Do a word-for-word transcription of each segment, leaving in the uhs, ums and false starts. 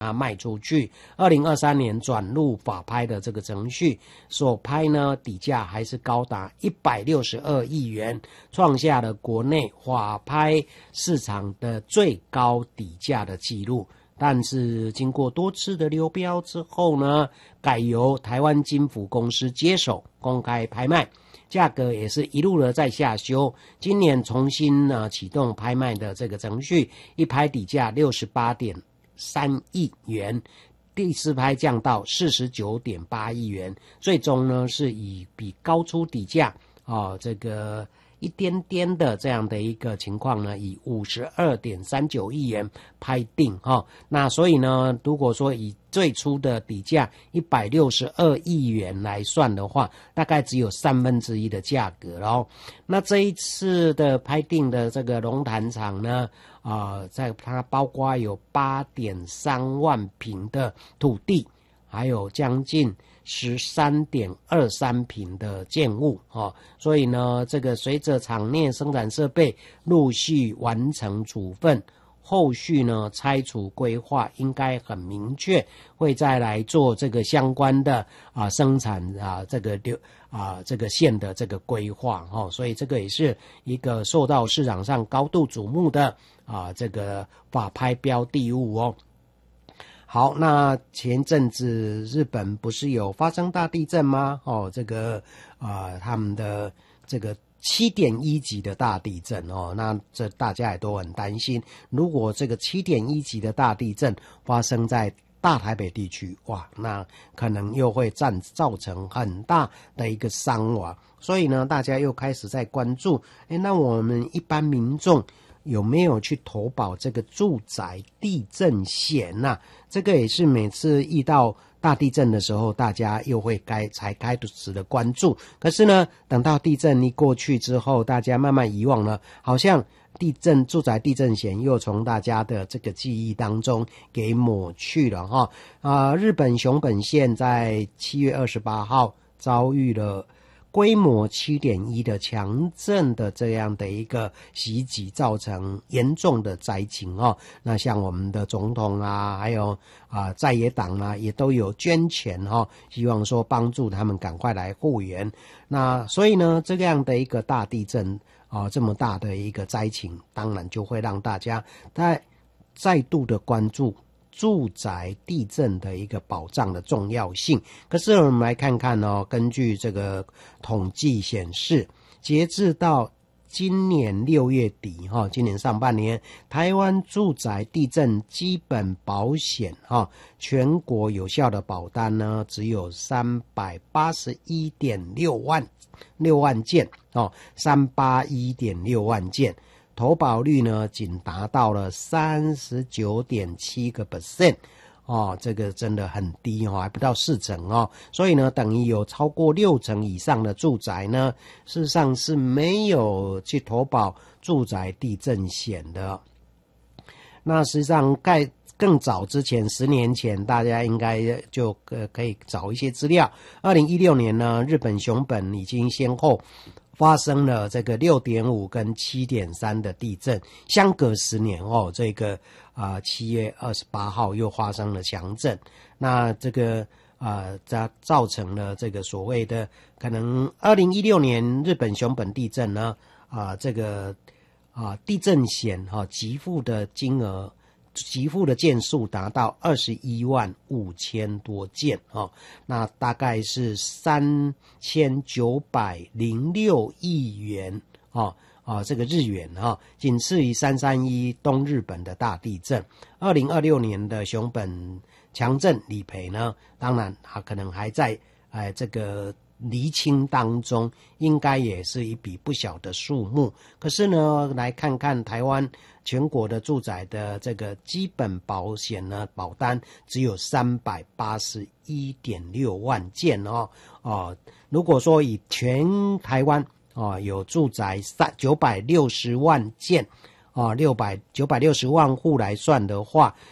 它卖出去。二零二三年转入法拍的这个程序，所拍呢底价还是高达一百六十二亿元，创下了国内法拍市场的最高底价的记录。但是经过多次的流标之后呢，改由台湾金府公司接手公开拍卖，价格也是一路的在下修。今年重新呢启动拍卖的这个程序，一拍底价六十八点三亿元，第四拍降到四十九点八亿元，最终呢是以比高出底价哦这个一点点的这样的一个情况呢，以 五十二点三九亿元拍定哦。那所以呢，如果说以最初的底价一百六十二亿元来算的话，大概只有三分之一的价格咯。那这一次的拍定的这个龙潭场呢，啊、呃，在它包括有 八点三万坪的土地，还有将近十三点二三坪的建物哦，所以呢，这个随着场内生产设备陆续完成处分，后续呢拆除规划应该很明确，会再来做这个相关的啊生产啊这个流啊这个线的这个规划哦，所以这个也是一个受到市场上高度瞩目的啊这个法拍标的物哦。好，那前阵子日本不是有发生大地震吗？哦，这个啊、呃，他们的这个七点一级的大地震哦，那这大家也都很担心，如果这个七点一级的大地震发生在大台北地区，哇，那可能又会造造成很大的一个伤亡，所以呢，大家又开始在关注，诶，那我们一般民众有没有去投保这个住宅地震险呐、啊？这个也是每次遇到大地震的时候，大家又会该才开始的关注。可是呢，等到地震一过去之后，大家慢慢遗忘了，好像地震住宅地震险又从大家的这个记忆当中给抹去了哈。啊、呃，日本熊本县在七月二十八号遭遇了规模 七点一 的强震的这样的一个袭击，造成严重的灾情哦。那像我们的总统啊，还有啊、呃、在野党啊，也都有捐钱哦，希望说帮助他们赶快来复原。那所以呢，这样的一个大地震啊、呃，这么大的一个灾情，当然就会让大家再再度的关注住宅地震的一个保障的重要性。可是我们来看看哦，根据这个统计显示，截至到今年六月底哈，今年上半年，台湾住宅地震基本保险哈，全国有效的保单呢只有三百八十一点六万六万件哦，三百八十一点六万件。投保率呢，仅达到了 百分之三十九点七 哦，这个真的很低哦，还不到四成哦。所以呢，等于有超过六成以上的住宅呢，事实上是没有去投保住宅地震险的。那实际上盖更早之前，十年前，大家应该就呃可以找一些资料。二零一六年呢，日本熊本已经先后发生了这个 六点五 跟 七点三 的地震，相隔十年哦，这个啊七月二十八号又发生了强震，那这个啊它造成了这个所谓的可能二零一六年日本熊本地震呢啊这个啊地震险哈、啊、给付的金额。给付的件数达到二十一万五千多件哦，那大概是三千九百零六亿元哦啊，这个日元哈、哦，仅次于三三一东日本的大地震。二零二六年的熊本强震理赔呢，当然它可能还在哎这个厘清当中，应该也是一笔不小的数目。可是呢，来看看台湾全国的住宅的这个基本保险呢，保单只有三百八十一点六万件哦哦。如果说以全台湾哦有住宅三九百六十万件哦，六百九百六十万户来算的话，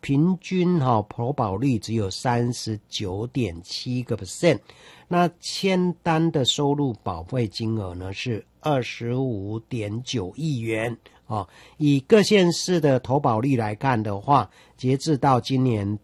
平均哈、哦、投保率只有 百分之三十九点七 那签单的收入保费金额呢是二十五点九亿元哦。以各县市的投保率来看的话，截至到今年